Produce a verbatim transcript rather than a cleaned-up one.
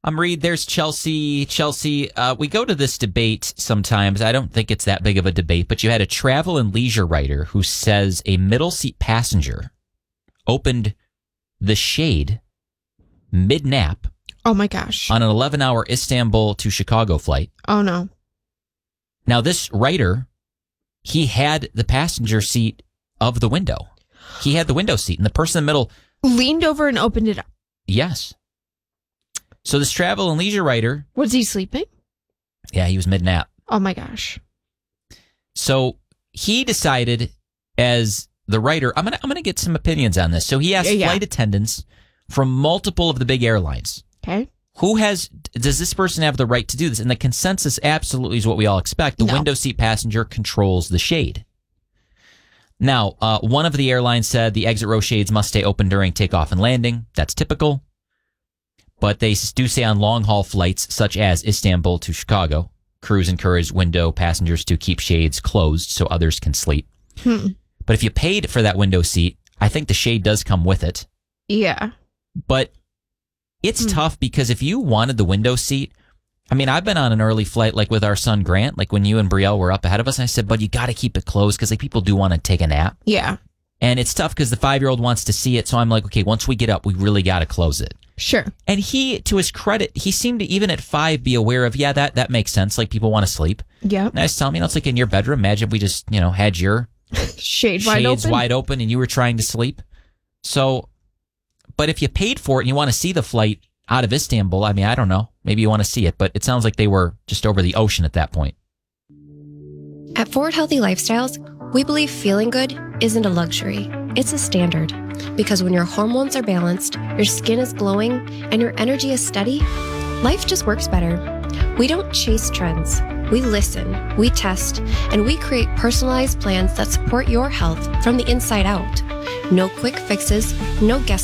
I'm Reed. There's Chelsea. Chelsea, uh, we go to this debate sometimes. I don't think it's that big of a debate, but you had a travel and leisure writer who says a middle seat passenger opened the shade mid-nap. Oh, my gosh. On an eleven-hour Istanbul to Chicago flight. Oh, no. Now, this writer, he had the passenger seat of the window. He had the window seat, and the person in the middle leaned over and opened it up. Yes. So this travel and leisure writer... Was he sleeping? Yeah, he was mid-nap. Oh, my gosh. So he decided, as the writer... I'm going to I'm gonna get some opinions on this. So he asked yeah, yeah. flight attendants from multiple of the big airlines. Okay. Who has... Does this person have the right to do this? And the consensus absolutely is what we all expect. The no. window seat passenger controls the shade. Now, uh, one of the airlines said the exit row shades must stay open during takeoff and landing. That's typical. But they do say on long-haul flights, such as Istanbul to Chicago, crews encourage window passengers to keep shades closed so others can sleep. Hmm. But if you paid for that window seat, I think the shade does come with it. Yeah. But it's hmm. tough because if you wanted the window seat, I mean, I've been on an early flight, like with our son Grant, like when you and Brielle were up ahead of us, and I said, but you got to keep it closed because like people do want to take a nap. Yeah. And it's tough because the five-year-old wants to see it. So I'm like, okay, once we get up, we really got to close it. Sure. And he, to his credit, he seemed to, even at five, be aware of, yeah, that, that makes sense. Like people want to sleep. Yeah. And I was telling him, you know, it's like in your bedroom. Imagine if we just, you know, had your Shade wide shades open. wide open and you were trying to sleep. So, but if you paid for it and you want to see the flight out of Istanbul, I mean, I don't know. Maybe you want to see it, but it sounds like they were just over the ocean at that point. At Forward Healthy Lifestyles, we believe feeling good isn't a luxury. It's a standard. Because when your hormones are balanced, your skin is glowing, and your energy is steady, life just works better. We don't chase trends. We listen, we test, and we create personalized plans that support your health from the inside out. No quick fixes, no guesswork.